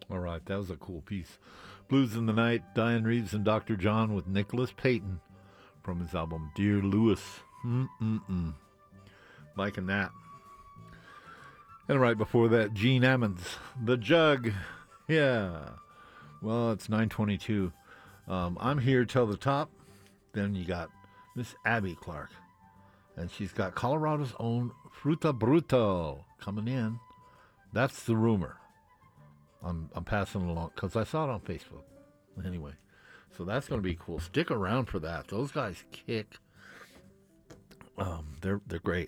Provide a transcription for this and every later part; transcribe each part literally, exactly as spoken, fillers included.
All right, that was a cool piece. Blues in the Night, Diane Reeves and Doctor John with Nicholas Payton from his album Dear Lewis. Mm-mm-mm. Liking that. And right before that, Gene Ammons, The Jug. Yeah. Well, it's nine twenty-two. Um, I'm here till the top. Then you got Miss Abby Clark. And she's got Colorado's own Fruta Bruto coming in. That's the rumor. I'm I'm passing it along because I saw it on Facebook. Anyway, so that's going to be cool. Stick around for that. Those guys kick. Um, they're they're great.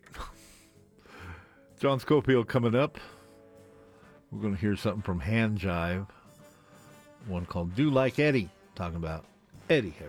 John Scofield coming up. We're going to hear something from Hand Jive. One called Do Like Eddie, talking about Eddie Harris.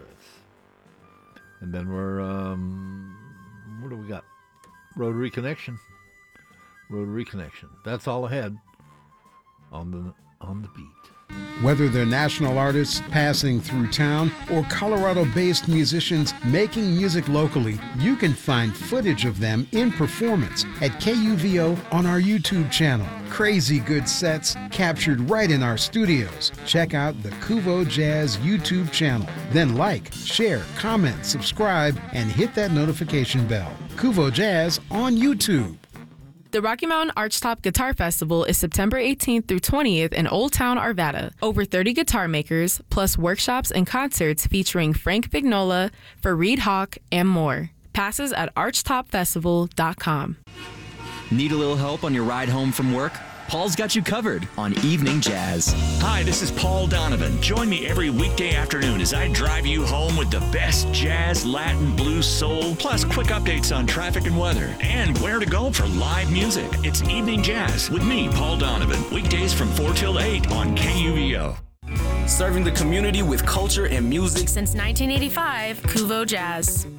And then we're, um, what do we got? Rotary Connection. Rotary Connection. That's all ahead on the on the beat. Whether they're national artists passing through town or Colorado-based musicians making music locally, you can find footage of them in performance at K U V O on our YouTube channel. Crazy good sets captured right in our studios. Check out the Kuvo Jazz YouTube channel. Then like, share, comment, subscribe, and hit that notification bell. Kuvo Jazz on YouTube. The Rocky Mountain Archtop Guitar Festival is September eighteenth through twentieth in Old Town, Arvada. Over thirty guitar makers, plus workshops and concerts featuring Frank Vignola, Fareed Hawk, and more. Passes at archtop festival dot com. Need a little help on your ride home from work? Paul's got you covered on Evening Jazz. Hi, this is Paul Donovan. Join me every weekday afternoon as I drive you home with the best jazz, Latin, blues, soul, plus quick updates on traffic and weather, and where to go for live music. It's Evening Jazz with me, Paul Donovan, weekdays from four till eight on K U V O. Serving the community with culture and music Since nineteen eighty-five, Kuvo Jazz.